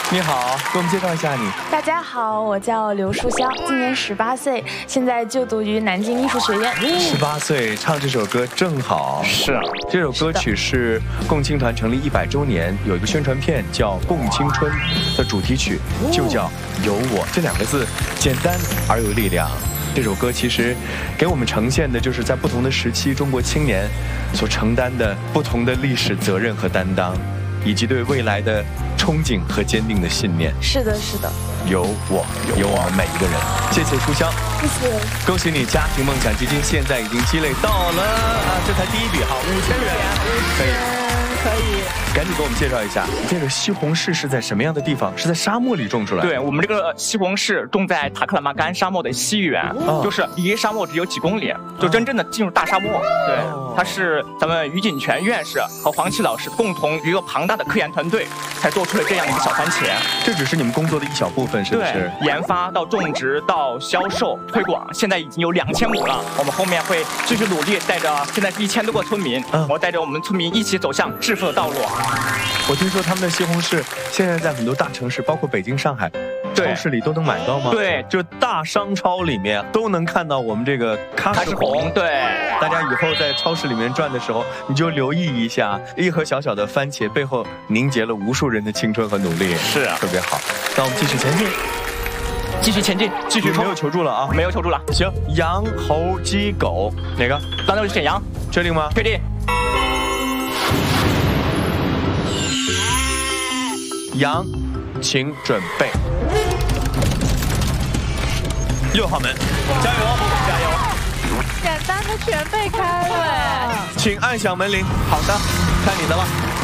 你好，给我们介绍一下你。 大家好，我叫刘书香，今年18岁，现在就读于南京艺术学院。 18岁唱这首歌正好。 是啊， 这首歌曲是共青团成立100周年，有一个宣传片叫《共青春》的主题曲，就叫《有我》这2个字，简单而有力量。这首歌其实给我们呈现的就是在不同的时期中国青年所承担的不同的历史责任和担当，以及对未来的憧憬和坚定的信念。 是的，是的。 有我，有我们每一个人。谢谢书香， 谢谢。 恭喜你，家庭梦想基金现在已经积累到了这才第一笔哈，5000元，可以，赶紧给我们介绍一下，这个西红柿是在什么样的地方？是在沙漠里种出来的？ 对，我们这个西红柿种在塔克拉玛干沙漠的西缘，就是离沙漠只有几公里，就真正的进入大沙漠。对，它是咱们于锦泉院士和黄琦老师共同一个庞大的科研团队才做出了这样一个小番茄。 这只是你们工作的一小部分，是不是？ 对，研发到种植到销售推广，现在已经有2000亩了。我们后面会继续努力，带着现在是1000多个村民，我带着我们村民一起走向致富的道路。 我听说他们的西红柿现在在很多大城市，包括北京、上海，超市里都能买到吗？ 对， 就大商超里面都能看到我们这个喀什红。 对， 大家以后在超市里面转的时候，你就留意一下，一盒小小的番茄背后凝结了无数人的青春和努力。 是啊， 特别好。那我们继续前进， 继续前进，继续冲。 没有求助了啊？ 没有求助了。 行，羊、猴、鸡、狗，哪个？ 当然是选羊。 确定吗？ 确定。 羊，请准备。6号门，加油，加油！ 简单的全被开了， 请按响门铃。好的，看你的了。